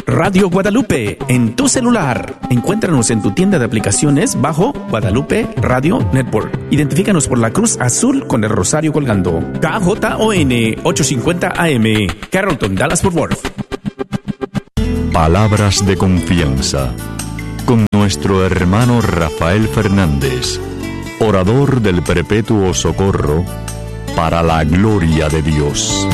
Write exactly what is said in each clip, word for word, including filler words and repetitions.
Radio Guadalupe en tu celular. Encuéntranos en tu tienda de aplicaciones bajo Guadalupe Radio Network. Identifícanos por la cruz azul con el rosario colgando. K J O N ochocientos cincuenta A M, Carrollton, Dallas, Fort Worth. Palabras de confianza con nuestro hermano Rafael Fernández, orador del Perpetuo Socorro, para la gloria de Dios.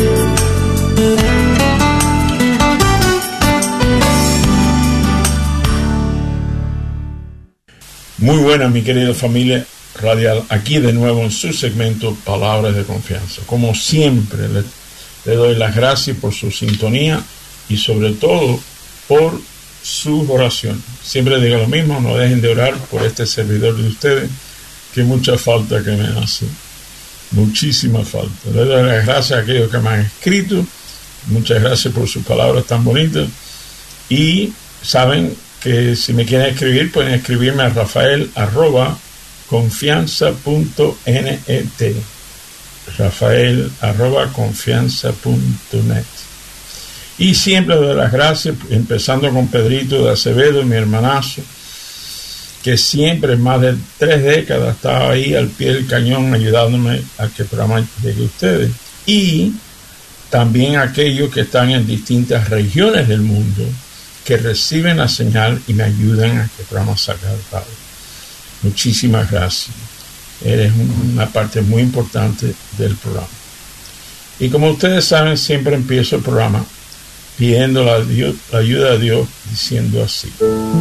Muy buena, mi querida familia radial, aquí de nuevo en su segmento Palabras de Confianza. Como siempre, le, le doy las gracias por su sintonía y sobre todo por sus oraciones. Siempre digo lo mismo, no dejen de orar por este servidor de ustedes, que mucha falta que me hace, muchísima falta. Le doy las gracias a aquellos que me han escrito, muchas gracias por sus palabras tan bonitas, y saben que si me quieren escribir, pueden escribirme a Rafael arroba confianza punto net, Rafael arroba confianza punto net. Y siempre doy las gracias, empezando con Pedrito de Acevedo, mi hermanazo, que siempre, más de tres décadas, estaba ahí al pie del cañón ayudándome a que el programa llegue a ustedes. Y también aquellos que están en distintas regiones del mundo, que reciben la señal y me ayudan a que el programa salga al padre. Muchísimas gracias. Eres una parte muy importante del programa. Y como ustedes saben, siempre empiezo el programa pidiendo la, Dios, la ayuda de Dios, diciendo así: